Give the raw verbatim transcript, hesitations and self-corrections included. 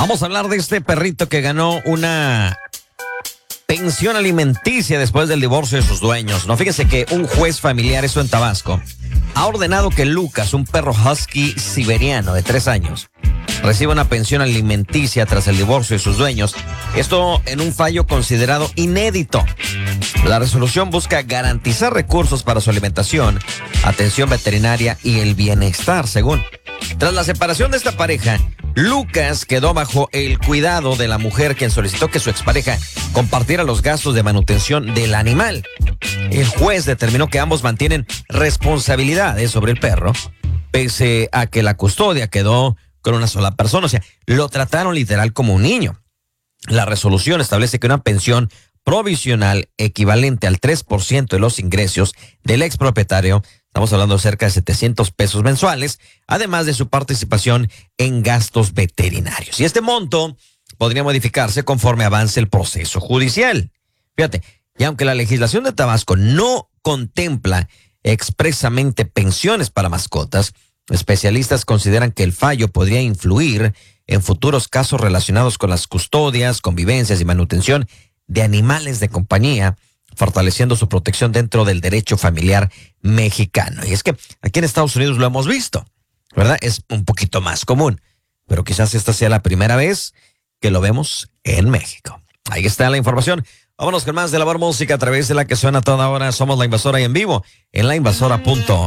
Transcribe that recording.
Vamos a hablar de este perrito que ganó una pensión alimenticia después del divorcio de sus dueños. No, fíjese que un juez familiar, eso en Tabasco, ha ordenado que Lucas, un perro husky siberiano de tres años, reciba una pensión alimenticia tras el divorcio de sus dueños. Esto en un fallo considerado inédito. La resolución busca garantizar recursos para su alimentación, atención veterinaria y el bienestar, según. Tras la separación de esta pareja, Lucas quedó bajo el cuidado de la mujer, quien solicitó que su expareja compartiera los gastos de manutención del animal. El juez determinó que ambos mantienen responsabilidades sobre el perro, pese a que la custodia quedó con una sola persona. O sea, lo trataron literal como un niño. La resolución establece que una pensión provisional equivalente al tres por ciento de los ingresos del expropietario, estamos hablando de cerca de setecientos pesos mensuales, además de su participación en gastos veterinarios. Y este monto podría modificarse conforme avance el proceso judicial. Fíjate, y aunque la legislación de Tabasco no contempla expresamente pensiones para mascotas, especialistas consideran que el fallo podría influir en futuros casos relacionados con las custodias, convivencias y manutención de animales de compañía, fortaleciendo su protección dentro del derecho familiar mexicano. Y es que aquí en Estados Unidos lo hemos visto, ¿verdad? Es un poquito más común, pero quizás esta sea la primera vez que lo vemos en México. Ahí está la información. Vámonos con más de La Voz Música, a través de la que suena a toda hora. Somos La Invasora y en vivo en la invasora punto com.